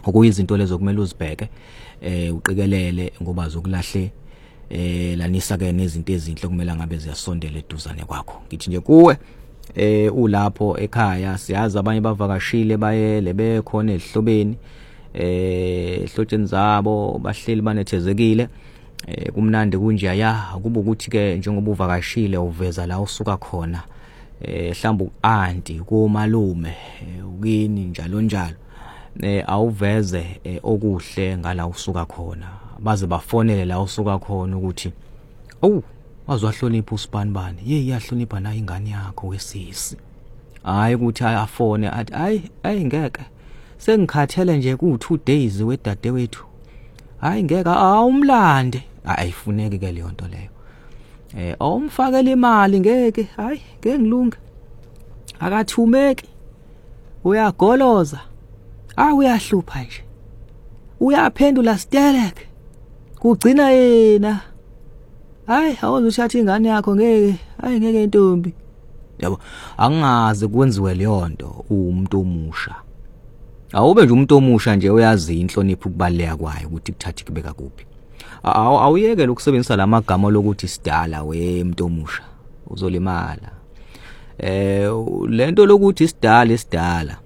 okuyizinto lezo kumele uzibheke uqikelele ngoba zokulahle lanisa ke nezinto ezinhle kumele ngabe ziyasondela eduzane kwakho. Ngithi nje kuwe ulapho ekhaya siyazi abanye bavakashile bayele bekhona ezihlobeni ehlotsheni zabo bahleli banethezekile kumnandi kunje akube ukuthi ke njengoba uvakashile uveza la usuka khona mhlawumbe uanti komalume ukini njalo njalo awuveze okuhle ngala usuka khona baze bafonele la usuka khona ukuthi waziwahlonipha uSibanibani iyahlonipha na ingane yakho wesisi hayi ukuthi afone athi hayi ngeke sengikhathele nje ku2 days wedadewethu hayi ngeke awumlande ayifuneki ke leyo nto leyo awumfakele imali ngeke hayi ngeke ngilunge akathumeki uyagoloza uyahlupha nje uyaphendula stelek kugcina yena hayi awuzushathi ingane yakho ngeke hayi ngeke intombi yabo angaze kwenziwe leyo nto umuntu omusha awube nje umuntu omusha nje uyazi inhlonipho ukubaleka kwayo ukuthi kuthathi kubeka kuphi awuyeke lokusebenzisa lamagama lokuthi sidala umuntu omusha uzolimala lento lokuthi sidala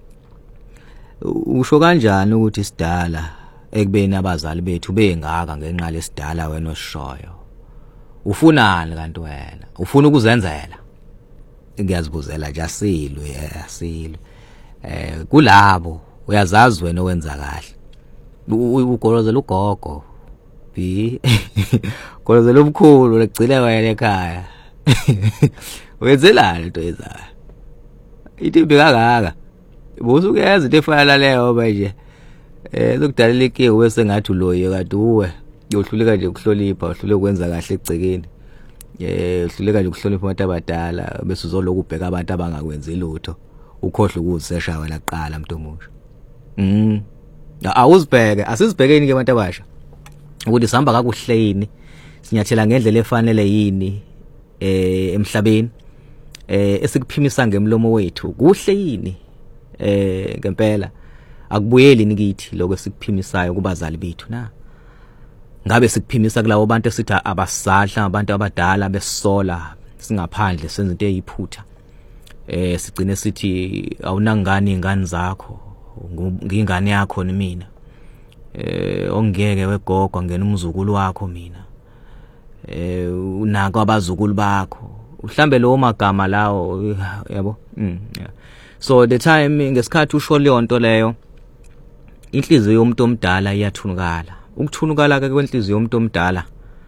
usho kanjani ukuthi sidala ekubeni abazali bethu bengaka ngenxa lesidala wena osishoyo ufunani kanti wena ufuna ukuzenzela ngiyazibuzela nje asilwe kulabo uyazazi wena owenza kahle ugolozela ugogo golozela umkhulu legcile wena ekhaya wenzelani into ezayo itimbi kangaka bosukeza into efana leyo manje lokudalela ikiwe bese ngathi uloye kanti uwe uyohluleka nje ukuhlonipha uhluleka ukwenza kahle egcekeni uhluleka nje ukuhlonipha abantu abadala bese uzoloku ubheka abantu abangakwenzi lutho ukhohle ukuzisesha wena kuqala umuntu omusha awuzibheke asizibhekeni ke abantu abasha ukuthi sihamba kakuhle yini sinyathela ngendlela efanele yini emhlabeni esikuphimisa ngemlomo wethu kuhle yini ngempela akubuyeli nikithi lokho esikuphimisayo kubazali bethu na ngabe sikuphimisa kulabo bantu esithi abasadla abantu abadala besola singaphandle senze into eyiphutha sigcine sithi awunangani ingane zakho ngingane yakho mina ongeke wegogo ngena umzukulu wakho mina unako abazukulu bakho uhlambe lo magama lawo yabo so the time ngesikhathi usho leyo nto leyo inhliziyo yomuntu omdala iyathunukala ukuthunukala ke kwenhliziyo yomuntu omdala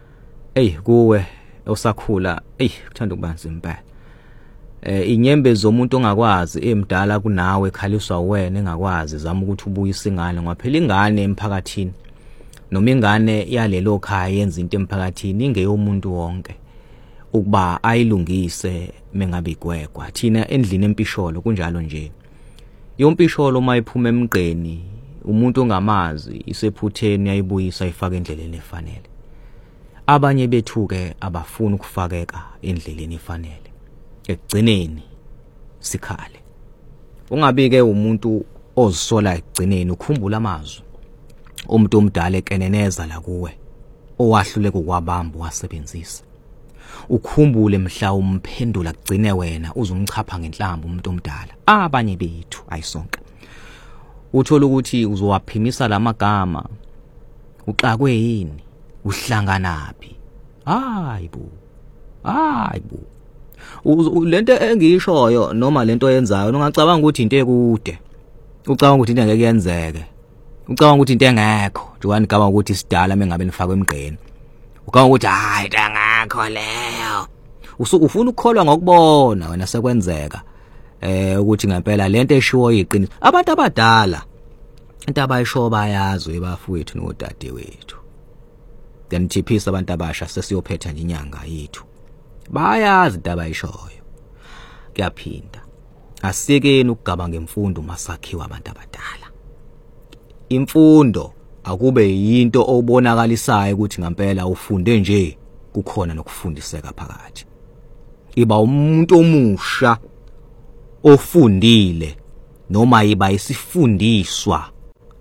kuwe osakhula kuthanda ukubanza impela inyembe zomuntu ongakwazi emdala kunawe ekhaliswa wena engakwazi zama ukuthi ubuyise ingane ngaphela ingane emphakathini noma ingane yalelo khaya yenza into emphakathini ingeyomuntu wonke ukuba ayilungise mengabe igwegwa thina endlini empisholo kunjalo nje yompisholo mayiphuma emgqeni umuntu ongamazi isephutheni ayibuyisa ifaka endleleni efanele abanye bethu ke abafuna ukufakeka endleleni efanele ekugcineni sikhale ungabike umuntu ozisola ekugcineni ukhumbula amazwi umuntu omdala ekeneneza la kuwe owahluleka ukwabamba wasebenzisa ukhumbule mhla umphendula kugcine wena uzumchapha ngenhlamba umuntu omdala abanye bethu ayisonke uthola ukuthi uzowaphimisa lamagama uxakwe yini uhlanganaphi hayibo lento engiyishoyo noma lento yenzayo ungacabanga ukuthi into ekude ucabanga ukuthi into ngeke yenzeke ucabanga ukuthi into engekho njani gaba ukuthi sidala mengabe nifakwe emgqeni ucabanga ukuthi hayi into engekho leyo ufuna ukukholwa ngokubona wena sekwenzeka ukuthi ngempela lento eshiwo yiqiniso abantu abadala into abayisho bayazi bafowethu nodade wethu then thiphisa abantu abasha sesiyophetha nje inyanga yethu bayazi into abayishoyo kuyaphinda asikeni ukugaba ngemfundo masakhiwa abantu abadala imfundo akube yinto obonakalisayo ukuthi ngempela ufunde nje kukhona nokufundiseka phakathi iba umuntu omusha ofundile noma iba isifundiswa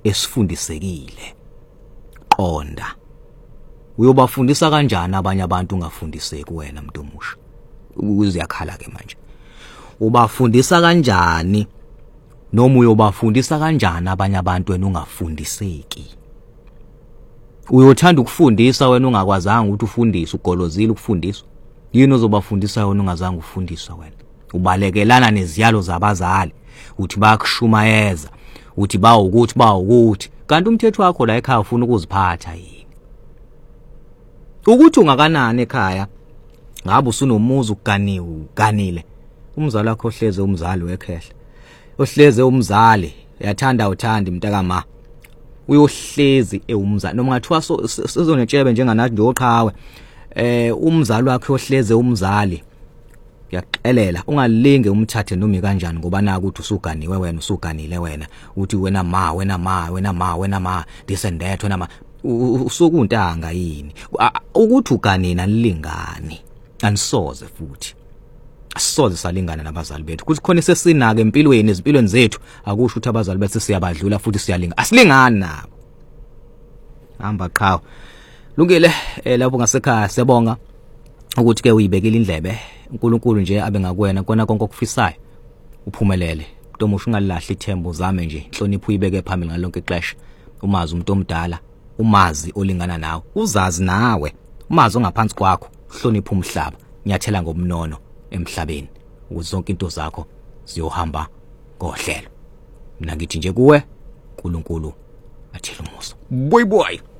esifundisekile. Qonda. Uyobafundisa kanjani abanye abantu ungafundiseki wena muntu omusha? Uziyakhala ke manje. Ubafundisa kanjani noma uyobafundisa kanjani abanye abantu wena ungafundiseki? Uyothanda ukufundisa wena ungakwazanga ukuthi ufundise, ugolozile ukufundiswa. Yini ozobafundisa yona ungazange ufundiswa wena? Ubalekelana neziyalo zabazali, uthi bayakushumayeza, uthi ukuthi kanti umthetho wakho la ekhaya ufuna ukuziphatha yini? Ukuthi ungakanani ekhaya, ngabe usunomuzi uganile. Umzali wakho ohleze umzali wekhehla. Ohleze umzali, yathanda uthandi mntakama. Uyohlezi umzali noma ngathiwa sizonetshebe njenganathi nje oqhawe. Umzali wakhe ohleze umzali. Ngiyaxelela ungalinge umthathe noma kanjani ngoba naku uthi usuganiwe wena, usuganile wena. Uthi wena ma disendethe wena ma. Usukuntanga yini? Ukuthi uganina nilingani. Anisoze futhi. Asisoze salingana nabazali bethu. Kuthi khona sesinake ezimpilweni zethu, akusho ukuthi abazali bethu siyabadlula futhi siyalinga. Asilingani nabo. Hamba qhawe. Lungile lapho ngasekhaya siyabonga ukuthi ke uyibekile indlebe. uNkulunkulu nje abe ngakwena kona konke okufisayo. Uphumelele. Ntomusha ungalahli ithemba, uzame nje inhlonipho uyibeke phambili ngalonke ixesha. Umazi umuntu omdala, umazi olingana nawe. Uzazi nawe. Umazi ongaphansi kwakho, hlonipha umhlaba. Nyathela ngomnono emhlabeni ukuthi zonke into zakho ziyohamba ngohlelo. Mina ngithi nje kuwe uNkulunkulu athele umusa. Boy.